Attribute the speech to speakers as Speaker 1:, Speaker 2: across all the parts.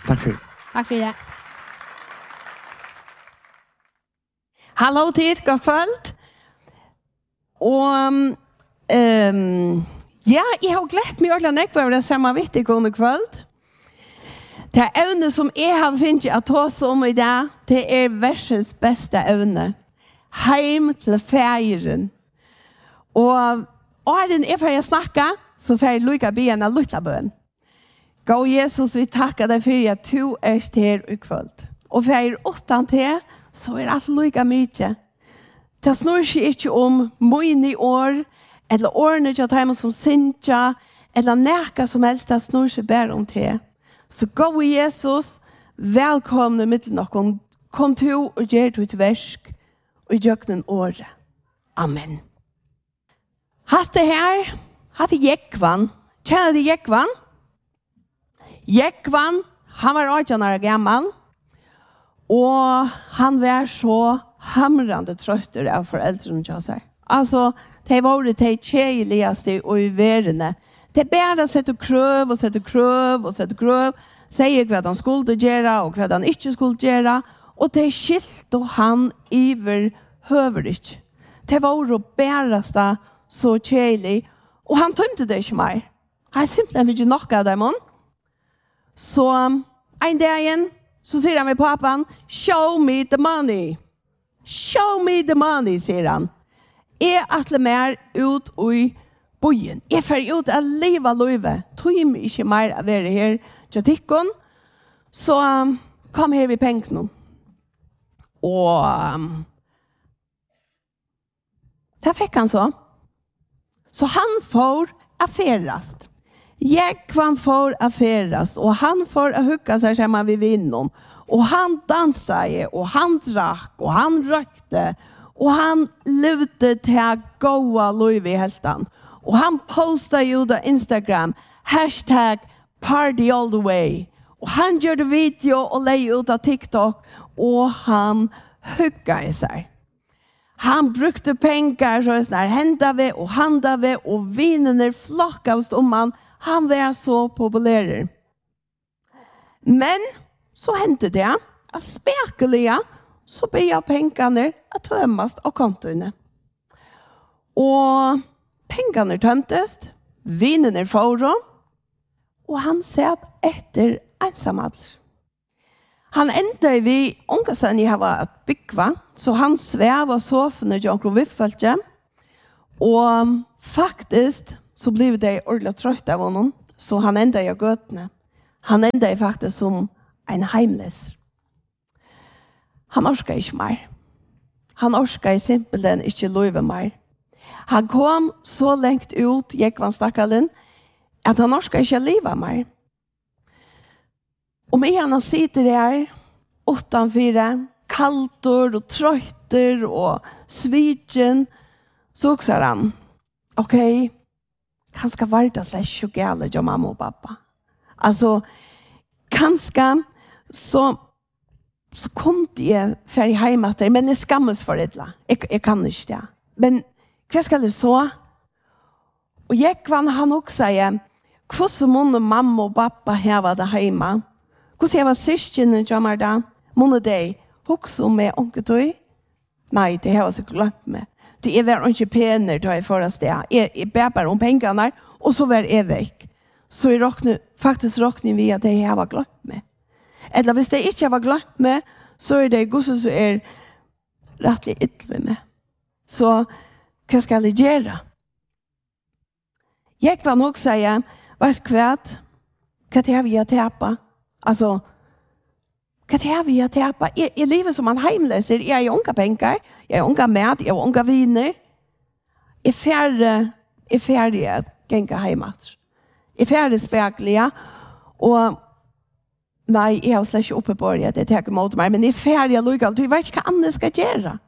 Speaker 1: Tack för det.
Speaker 2: Tack för det.
Speaker 3: Hallå tid, god kväll. Och ja, jag har glett mig ordentligt på det samma viktiga god kväll. Det ämne som jag har funnit att ta om idag, det är versens bästa ämne. Heim till färgen. Och den är för jag snacka, så får jag lycka be en lilla bön. Gå Jesus, vi tackar dig för att du är här i kväll. Och för er åttan till, så är allt lika mycket. Det snurrar sig inte om många år, eller årene till dem som synter, eller näka som helst, det snurrar sig bara om det. Så gå Jesus, välkomna mitt någon. Kom till och gör ditt verk och gör den året. Amen. Hatte här, hatte Jekvan. Känner du Jekvan? Jekvan, han var 18 år gammal. Och han var så hamrande trött av föräldrarna till sig. Alltså, det var det tjejligaste i världen. Det bara sätter kröv och sätter kröv och sätter kröv. Säger vad han skulle göra och vad han inte skulle göra. Och det skilt och han iver höverligt. Det var det bäraste så tjejlig. Och han tömde det inte mer. Han simpelthen ville nog av dem. Så en dag igen så säger han med pappan, show me the money. Show me the money, säger han. Jag atler mer ut i bojen. Jag får ut att leva livet. Tog mig inte mer att vara här till tikkon. Så kom här vid pengarna. Och det fick han så. Så han får affärast. Jekvan får affärast. Och han får att hugga sig samman vid vinnen. Och han dansade och han drack och han rökte. Och han levde till goda liv i hältan. Och han postade ju på Instagram #party all the way. Och han gjorde video och lägger ut på TikTok. Och han huggade sig. Han brukte pengar så där hända vi och handa vi och vinnarna flockades om han. Han var så populär. Men så hände det att spekeliga så började pengarna att tömmas av kontorna. Och pengarna tömdes, vinnarna får dem och han satt efter ensamhet. Han ändade vid ångesten jag var att bygga, så han sväv och sofnade i John Viffeltje. Och faktiskt så blev det ordentligt trött av honom, så han ändade i götene. Han ändade faktiskt som en heimlös. Han orskade inte mer. Han orskade simpelthen inte leva mer. Han kom så långt ut, Jekvan-stackaren, att han orskade inte leva mer. Och med han sitter där, 8-4, kaltor och trötter och svitjen, så också han, okej, kanske varda släck och gäller jag mamma och pappa. Alltså, kanske så kom jag färg hemma där, men jag skammas för det. Jag kan inte det. Men vad ska det så? Och Jekvan han också säger, hur så många mamma och pappa här var det hemma? Hur jag var syskenen till mig då? Många dig, också med onkeltøy? Nej, det har jag så glömt med. Det är väl inte pengar då jag förra steg. Jag bär om pengarna och så var jag väck. Så jag faktiskt råkade vi att det har var glömt med. Eller hvis det inte var glömt med, så är det gosse så är rättligt ytterligare med. Så vad ska jag göra? Jag kan nog säga, vad har vi att täpa? Alltså, vad har vi att täpa? I livet som man heimlöser, jag är unga pengar, jag är unga mat, jag är unga viner. Jag är färdig att gänga hemåt. Jag är färdig spekliga. Och nej, jag har släck uppe på det, det tar emot mig, men jag är färdig att lycka. Du vet inte vad andra ska göra.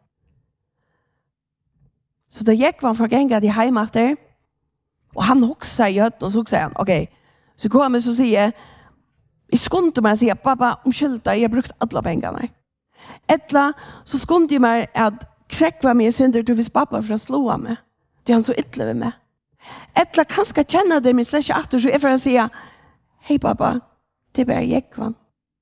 Speaker 3: Så då gick man för att gänga till hemåt där. Och han också säger, och så säger han, okej. Så kommer jag så säger jag skunde mig att säga, pappa, omkylta, jag har brukt alla pengarna. Ettla, så skunde jag mig att kräkva mig synder till vis pappa för att slå mig. Det är han så ytterligare med. Ettla kanske känna det min släck efter, så är för att säga, hej pappa, det är bara Jekvan.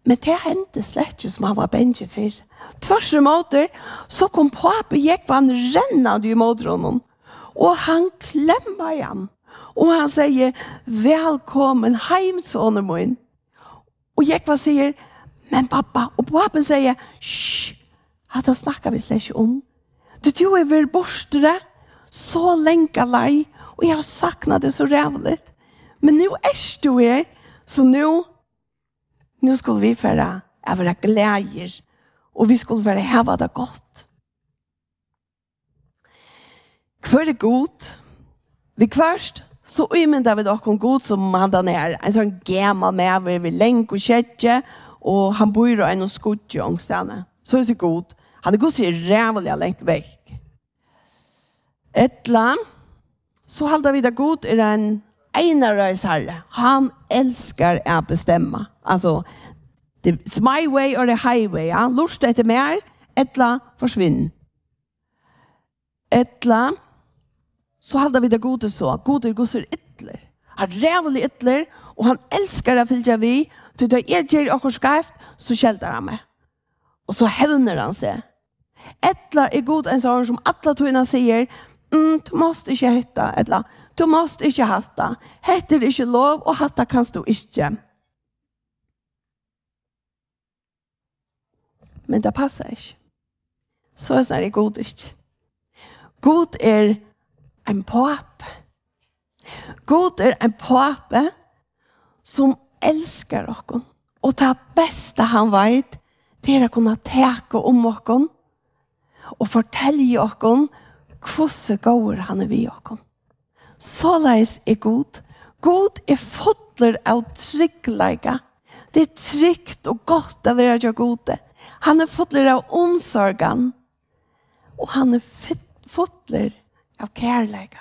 Speaker 3: Men det hände slett ikke som han var bensje for. Tvers i måter, så kom pappa gikk han rennende i måter honom. Og han klemmer igjen. Og han sier, velkommen heim, sonen min. Og gikk han sier, men pappa, og pappa sier, hysj, det snakker vi slett ikke om. Du tror jeg vil borste så lenge lei, og jeg har saknet det så rævlig. Men nu du her, så nu skulle vi være gleder, og vi skulle være heva det godt. Hver god? Vi kvørst, så umynda vi dere god som han der nere. En sånn gammal med, vi lenk og kjetje, og han bor i en skudje ångstene. Så det god. Han god så rævlig lenk vekk. Etla, så halda vi det god en herre. Han elskar å bestemme. Altså, it's my way or the highway. Ja? Lust etter mer, etla forsvinn. Etla, så halda vi det gode så. Gode gosser ytler. Han rævlig ytler, og han elskar å fylja vi. Til det gjør okkur skreft, så kjelter han meg. Og så hevner han seg. Etla god en sånn som alla tøyna sier, du måste ikke hette, etla. Du måste ikke hatta. Heter ikke lov, og hatta kanst du ikke. Men det passer ikke. Så det god ikke. God en pape. God en pape som elskar oss. Og det beste han vet, det å kunne teke om oss og fortelle oss hvordan går han vi oss. Så leis god. God fotler av tryggleika. Det trygt og godt å være gode. Han fotler av omsorgen. Og han fotler av kærleika.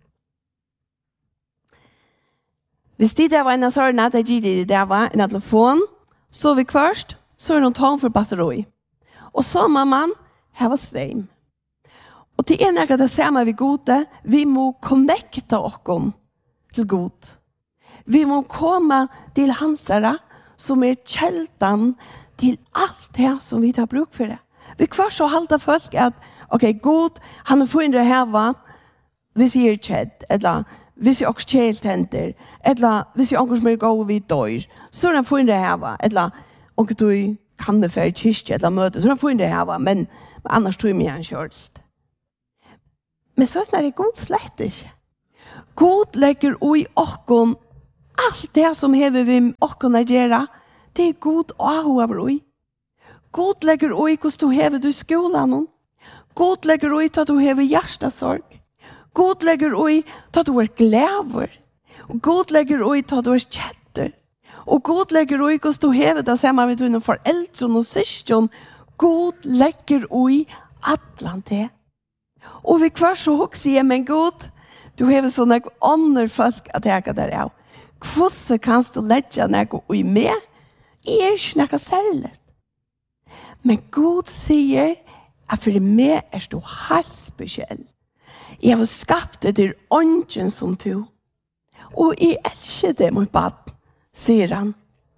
Speaker 3: Hvis det var en av sånne, det var en telefon, så vi først, så noen tom for batteri. Og så må man ha strøm. Og det ene det samme vi gode, vi må connecta oss til god. Vi må komme til hansere, som kjeltan til alt det som vi tar bruk for det. Vi kvar så halda folk at, ok, god, han funnet det her, vi sier kjedd, eller hvis jeg også kjeltenter, eller hvis jeg også må gå vid dør, så han funnet det her, eller om du kan det for kyrkje eller møte, så han funnet det her, men annars tror jeg meg han kjørst. Men så er det god slett ikke. God legger i okken alt det som hever vi okken å gjøre, det god å ha i. God legger i hvordan du hever du i skolen. God legger i at du hever hjertesorg. God legger i at du glæver. God legger i at du kjetter. Og God legger i hvordan du hever det sammen med dine foreldre og søsken. God legger i Atlante. Og vi kvar så sier, men God, du hever sånne andre folk at jeg kan der av. Hvordan kan du legge noe i meg? Jeg ikke noe særlig. Men God sier at for meg du helt spesiell. Jeg har skapt det til ånden som du. Og jeg elsker det mot bad, sier han.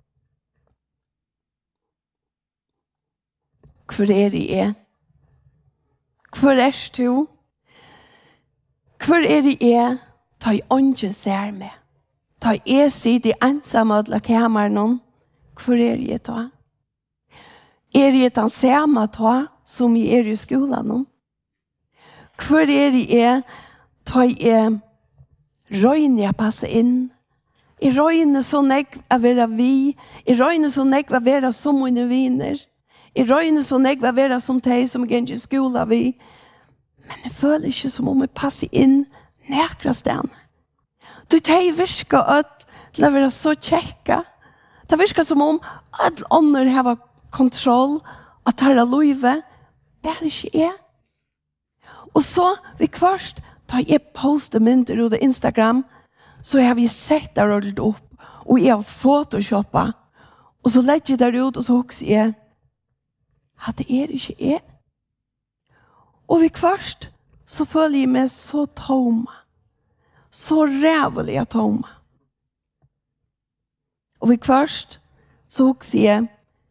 Speaker 3: Hvor det Hvor du? Hvor det ta i ånden ser med? Ta i sitt i ensamme til kammeren. Hvor det ta? Det den samme ta som jeg i skolen? Hvor det ta i røyne jeg passer inn? I røyne så nek å være vi. I røyne så nek å være som mine viner. I røyne så nek å være som de som går i skolen vi. Men jeg føler ikke som om jeg passer inn nærkere sted. Du tar virker at det være så kjekka. Det virker som om at andre har kontroll, at det er løyve. Det er ikke jeg. Og så, vi først, tar jeg poster mynter ut av Instagram, så har vi sett det rullet opp, og jeg har photoshoppet, og så legger jeg det ut, og så husker jeg, at det er ikke jeg. Og vi først, så føler jeg meg så tom, så rævlig tom. Og vi først, så husker jeg,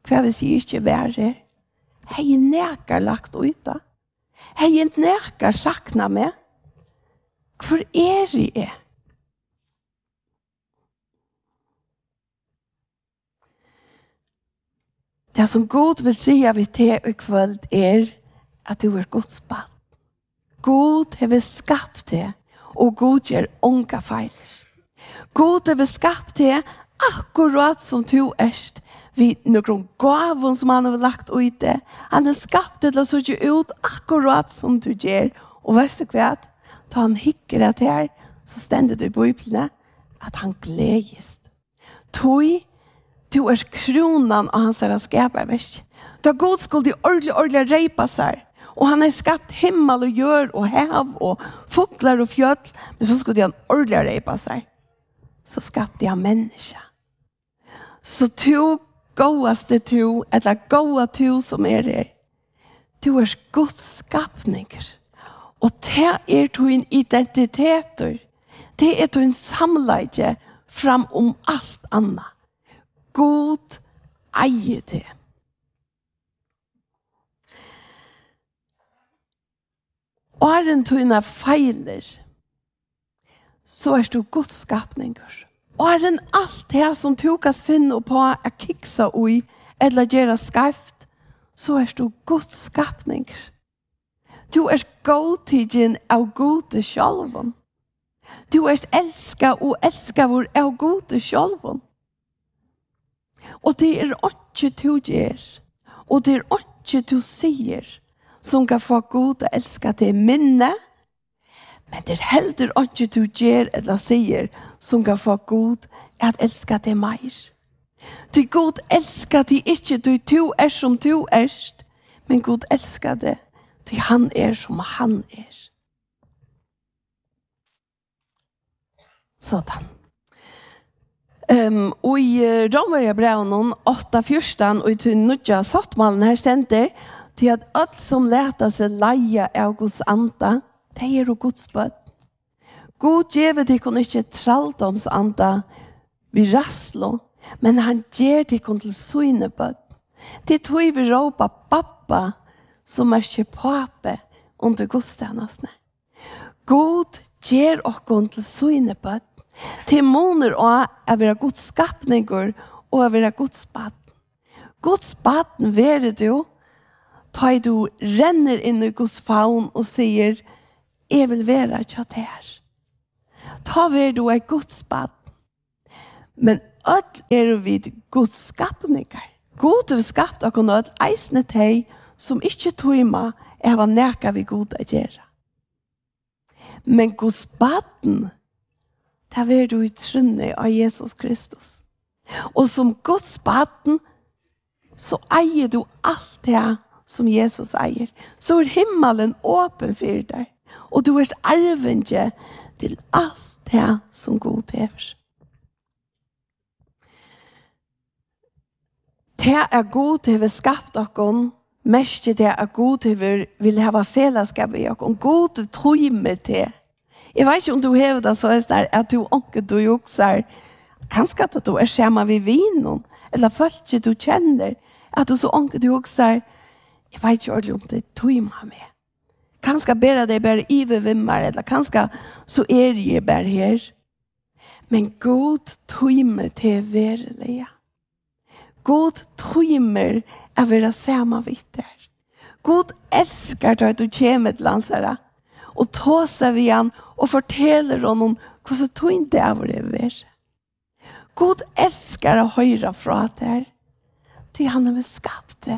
Speaker 3: Hva hvis jeg ikke være? Hei nekar lagt ut da. Hei nekar sakna meg. Hvor jeg? Det som Gud vil si av til i kveld at du Guds barn. Gud har skapt det, og Gud gjør unga feiler. Gud har skapt det akkurat som du vi noen gaven som han har lagt ut det. Han har skapt det til å se ut akkurat som du gjør. Og vet du hva? Da han hikker det her, så stender det i Bibelen at han gledes. Du kronan av hans skaparverk. Da Gud skulle ordentlig reipa seg, og han har skapt himmel og jord og hav og fåglar og fjøll, men så skulle han ordentlig reipa seg. Så skapte han mennesker. Så gåaste eller gåa som det. Du Guds skapninger. Og det din identiteter. Det din samleie fram alt annet. God eier det. Og den dine feiler, så du Guds skapninger. Og den alt det som du kan finne på å kikse ui, eller gjøre skreft, så du Guds skapninger. Du godtidgen av gode sjølven. Du elsket og elsket av gode sjølven. Og det ikke du gjør, og det ikke du sier, som kan få Gud å elske til minne, men det heller ikke du gjør eller sier, som kan få Gud at elske til mer. Du Gud elsker til ikke du som du men Gud elsker det til han som han Sådan. Og i Romerbrevnen 8:14 og i til nødja sattmalen her stender til at alt som leter seg leie av Guds anda, det Guds bøtt. God gjør det ikke ikke tralldomsanda vi rasslo, men han gjør det ikke til søgne bøtt. Det tog vi råpa pappa som ikke pape under gudstjenestene. God gjør oss til søgne bøtt. Til måner å være Guds skapninger og å være Guds baden. Guds baden være du, da du renner inn i Guds favn og sier, jeg vil være kjøtt her. Da være du Guds baden. Men alt vi Guds skapninger. God har skapt og kunne eisne til som ikke tog meg var neka vi god å gjøre. Men Guds baden, det er du i trunnet av Jesus Kristus. Og som Guds baden, så eier du alt det som Jesus eier. Så himmelen åpen for deg. Og du arvenge til alt det som Gud hever. Det god til vi skapt dere, mest det god til vi vil ha fellesskap i dere. God tror med det. Jeg vet ikke om du hever det så der, at du ikke du jukser, kanskje at du skjema ved vinen, eller først ikke du kjenner, at du så ikke du jukser, jeg vet ikke om det tog meg med. Kanskje bare det bare i ved vimmer, eller kanskje så det bare her. Men God tog meg til verilige. God tøymer å være sammen vidt der. God elsker at du kommer til lansere og tar seg ved han og forteller honom hvordan tøynt det er det er. God elsker å høre fra der. Det han har skapt det.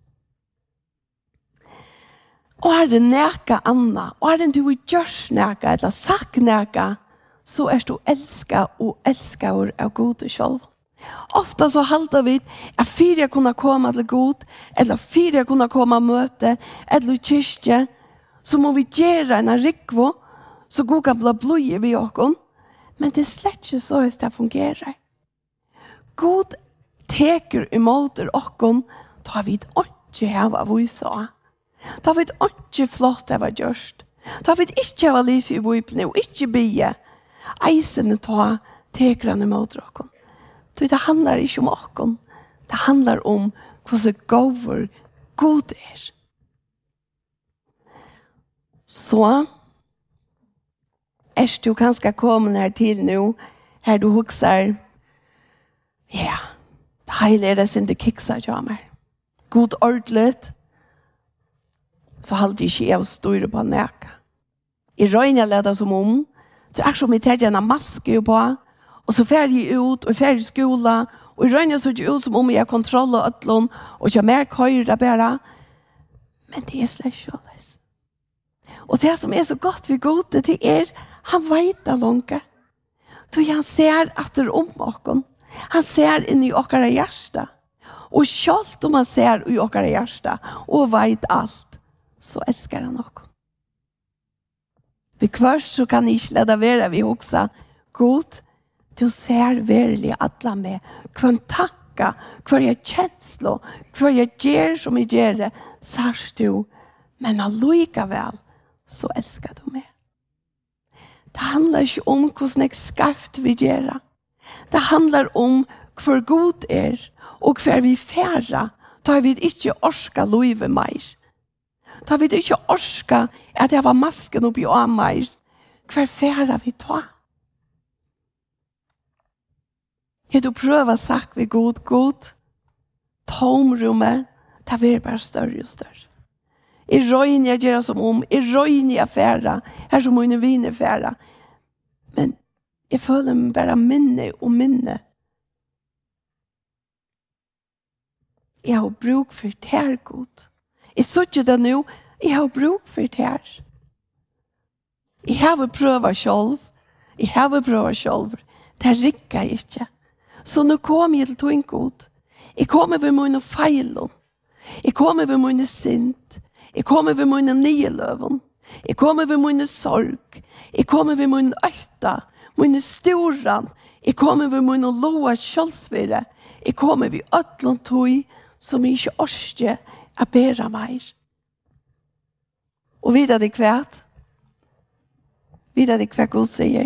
Speaker 3: Og det neka anna, og det du gjørs neka eller sagt neka, så du elsker og elsker av God selv. Ofta så halter vi at fire kunne komme til God, eller fire kunne komme og møte, eller kyrkje, så må vi gjøre en rikvo, så God kan bli blod ved oss. Men det slett ikke så det fungerer. God teker imot oss, da vi ikke har vise av. Da vi ikke flott av gjørst. Da vi ikke har lyst i Bibelen, og ikke bygge. Eisene ta teker han imot oss. Det handler ikke om oss. Det handlar om hvordan gåver god er. Så du kanskje kommet her til nå, her du husker, ja, det hele er det sin det kikser til meg. God ordlet, så halte ikke jeg å styre på næka. I røyne leder som om, det er som jeg tar en maske på, og så fer jeg ut, og fer i skola, og i røyne så er det ut som om jeg har kontroll og øtlån, og ikke mer køyre bare. Men det er slett sjåles. Og det som er så godt ved gode, det er, han vet det langt. Han ser etter om oss. Han ser inn i okkara hjärsta. Og selv om han ser i okkara hjärsta, og vet alt, så elskar han oss. Vid kvart så kan ikke lede være vi også god. Du ser virkelig alle med hver takka, hver jeg kjenslo, hver jeg gjør som jeg gjør det, sars du. Men allikevel så elskar du meg. Det handlar ikke om hvordan jeg skarft vi gjør det. Det handlar om hver god er, og hver vi færre, da vi ikke orska løyve mer. Da vi ikke orska at jeg var masken oppi og mer, hver færre vi tar. Har du prøvet sagt vi god, tomrummet, det blir bare større og større. I røyne jeg gjør som om, i røyne jeg færre, her som mine viner færre. Men jeg føler meg bare minne og minne. Jeg har bruk for det her, god. Jeg så ikke det nå, jeg har bruk for det her. Jeg har prøvet selv, det rikker jeg ikke. Så nå kommer jeg til tog god. Jeg kommer ved mine feiler. Jeg kommer ved mine sint. Jeg kommer ved mine nye løven. Jeg kommer ved mine sorg. Jeg kommer ved mine øyta. Mine storan. Jeg kommer ved mine loa kjølsvire. Jeg kommer ved øtlen tog som jeg ikke orsker å bære mer. Og videre det kvært. Videre det kvært God sier.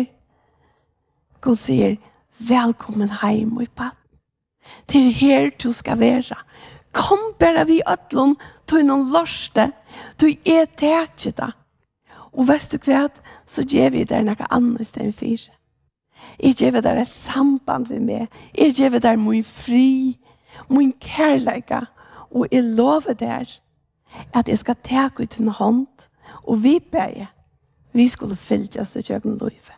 Speaker 3: God sier, velkommen heim, min pappa. Til her du skal være. Kom bare vi øtlen til noen lørste. Du er tætje da. Og vet du hva? Så gjør vi der noe annet enn fire. Jeg gjør vi der et samband med meg. Jeg gjør vi der min fri, min kærlighet. Og jeg lover der at jeg skal ta ut en hånd. Og vi ber, vi skulle fylle oss til kjøkken livet.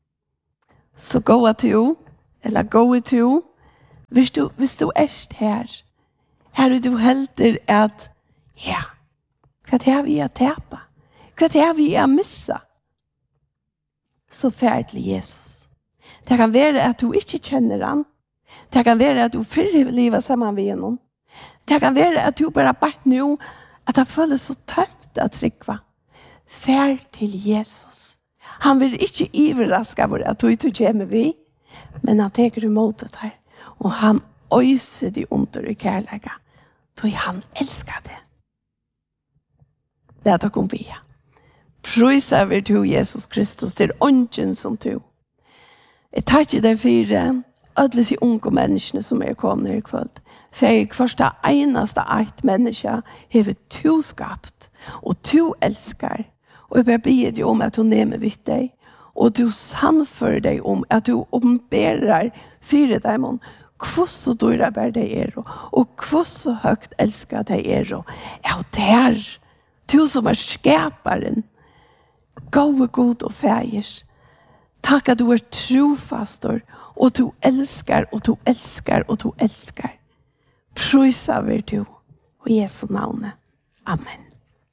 Speaker 3: Så gå til, eller gå til, hvis du er her, her du helter at, ja, hva er vi å tape? Hva er vi å missa? Så ferdelig Jesus. Det kan være at du ikke kjenner han. Det kan være at du fyller livet sammen med noen. Det kan være at du bare bare nå, at det føles så tømt å trykke. Ferd til Jesus. Han vil ikke iveraske over at du ikke kommer vi, men han teker imot det her. Og han øyser de under i kærlighet. Så han elsker det. Det er det kom via. Prøyser vi til Jesus Kristus, til ånden som du. Jeg tar ikke det for alle de unge menneskene som kommet i kveld. For jeg første eneste eit menneske har du skapt, og du elsker. Og jeg bare ber deg om at du nemmer vidt deg, og du sannfører deg om at du omberer fire deg om hvordan så dyrer bare deg og hvordan så høyt elsker deg Ja, der, du som skaparen, gode god og feir. Takk at du trofastor, og du elsker, og du elsker, og du elsker. Prøyser vi du, og Jesu navnet. Amen.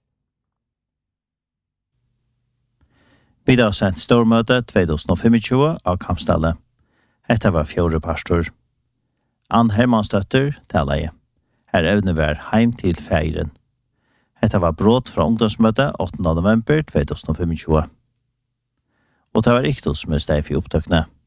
Speaker 1: Videre sendt stormøte 2025 av Kampstallet. Dette var 4. pastor. Ann Hermanstøtter taler jeg. Her evner vi heim til feiren. Dette var brått fra ungdomsmøtet 8. november 2025. Og det var ikke som er steg for opptøkene.